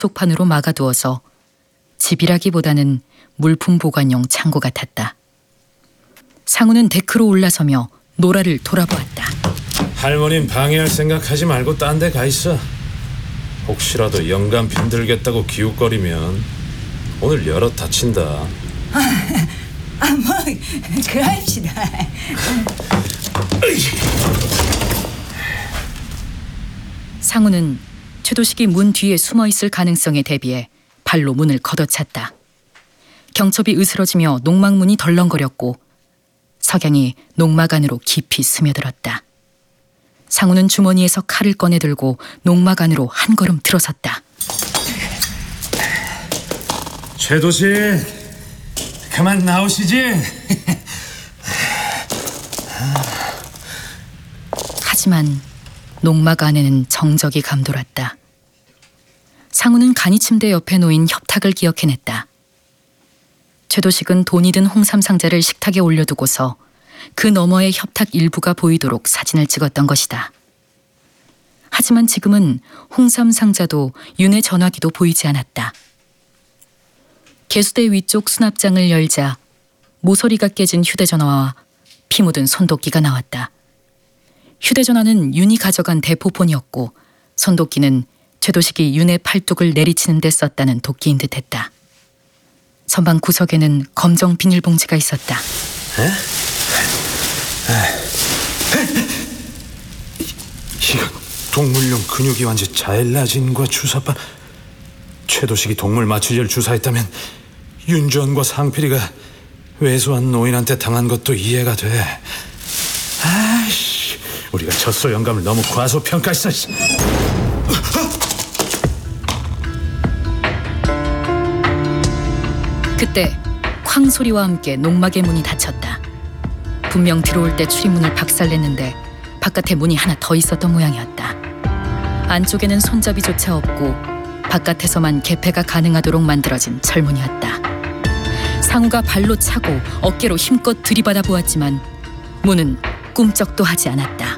속판으로 막아두어서 집이라기보다는 물품 보관용 창고 같았다. 상우는 데크로 올라서며 노라를 돌아보았다. 할머님 방해할 생각하지 말고 딴 데 가 있어. 혹시라도 영감 빈들겠다고 기웃거리면 오늘 여럿 다친다. 뭐 그럽시다. 상우는 최도식이 문 뒤에 숨어있을 가능성에 대비해 발로 문을 걷어찼다. 경첩이 으스러지며 농막문이 덜렁거렸고 석양이 농막 안으로 깊이 스며들었다. 상우는 주머니에서 칼을 꺼내들고 농막 안으로 한 걸음 들어섰다. 최도식, 그만 나오시지. 하지만 농막 안에는 정적이 감돌았다. 상우는 간이 침대 옆에 놓인 협탁을 기억해냈다. 최도식은 돈이 든 홍삼 상자를 식탁에 올려두고서 그 너머의 협탁 일부가 보이도록 사진을 찍었던 것이다. 하지만 지금은 홍삼 상자도 윤의 전화기도 보이지 않았다. 개수대 위쪽 수납장을 열자 모서리가 깨진 휴대전화와 피 묻은 손도끼가 나왔다. 휴대전화는 윤이 가져간 대포폰이었고 손도끼는 최도식이 윤의 팔뚝을 내리치는 데 썼다는 도끼인 듯했다. 선반 구석에는 검정 비닐봉지가 있었다. 이건 동물용 근육이완제 자엘라진과 주사바. 최도식이 동물 마취제를 주사했다면 윤주원과 상필이가 왜소한 노인한테 당한 것도 이해가 돼. 아이씨, 우리가 젖소 영감을 너무 과소평가했어. 그때 쾅 소리와 함께 농막의 문이 닫혔다. 분명 들어올 때 출입문을 박살냈는데 바깥에 문이 하나 더 있었던 모양이었다. 안쪽에는 손잡이조차 없고 바깥에서만 개폐가 가능하도록 만들어진 철문이었다. 상우가 발로 차고 어깨로 힘껏 들이받아 보았지만 문은 꿈쩍도 하지 않았다.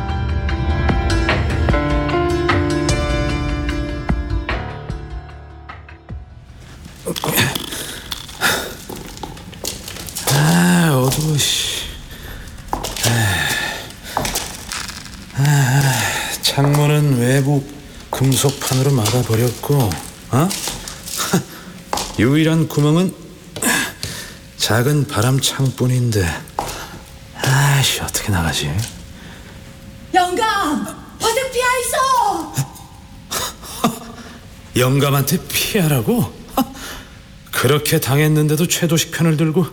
어두워. 창문은 외부 금속판으로 막아버렸고, 유일한 구멍은 작은 바람 창뿐인데, 어떻게 나가지? 영감, 어디 피하이소? 영감한테 피하라고? 그렇게 당했는데도 최도식 편을 들고.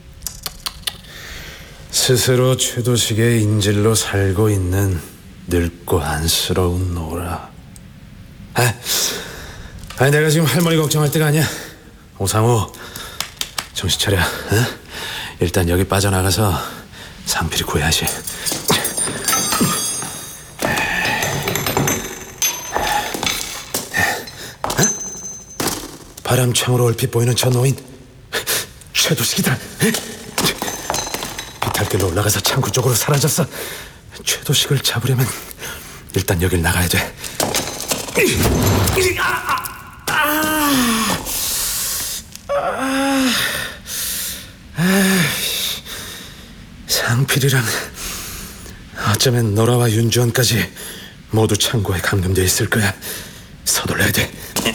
스스로 최도식의 인질로 살고 있는 늙고 안쓰러운 노라. 내가 지금 할머니 걱정할 때가 아니야. 오상우, 정신 차려. 일단 여기 빠져나가서 상필이 구해야지. 바람창으로 얼핏 보이는 저 노인 최도식이다. 비탈길로 올라가서 창구 쪽으로 사라졌어. 최도식을 잡으려면 일단 여길 나가야 돼. 상필이랑 어쩌면 노라와 윤주원까지 모두 창고에 감금되어 있을 거야. 서둘러야 돼.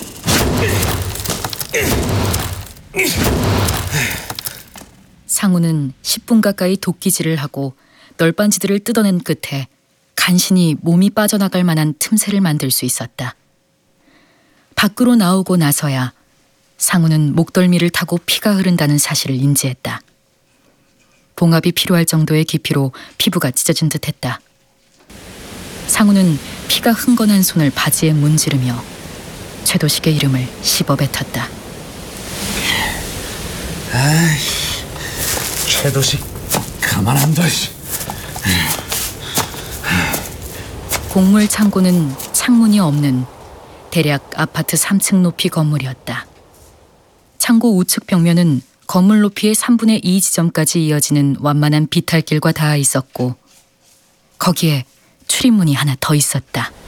상우는 10분 가까이 도끼질을 하고 널빤지들을 뜯어낸 끝에 간신히 몸이 빠져나갈 만한 틈새를 만들 수 있었다. 밖으로 나오고 나서야 상우는 목덜미를 타고 피가 흐른다는 사실을 인지했다. 봉합이 필요할 정도의 깊이로 피부가 찢어진 듯했다. 상우는 피가 흥건한 손을 바지에 문지르며 최도식의 이름을 씹어뱉었다. 최도식 가만 안 둬. 곡물 창고는 창문이 없는 대략 아파트 3층 높이 건물이었다. 창고 우측 벽면은 건물 높이의 3분의 2 지점까지 이어지는 완만한 비탈길과 닿아 있었고 거기에 출입문이 하나 더 있었다.